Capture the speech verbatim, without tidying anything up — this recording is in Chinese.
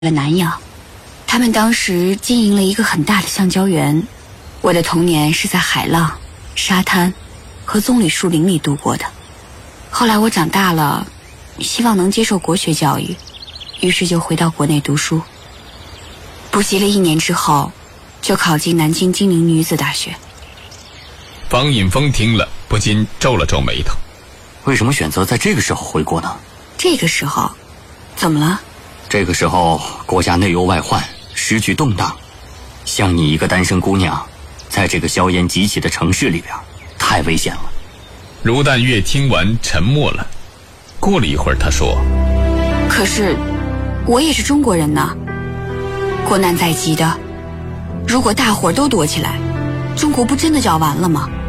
了南洋。他们当时经营了一个很大的橡胶园。我的童年是在海浪、沙滩和棕榈树林里度过的。后来我长大了，希望能接受国学教育，于是就回到国内读书。补习了一年之后，就考进南京金陵女子大学。 方引峰听了不禁皱了皱眉头。 为什么选择在这个时候回国呢？ 这个时候怎么了？ 这个时候国家内忧外患，时局动荡，像你一个单身姑娘在这个硝烟集起的城市里边，太危险了。 如淡月听完沉默了，过了一会儿他说， 可是我也是中国人呢，国难在即的，如果大伙儿都躲起来，中国不真的就要完了吗？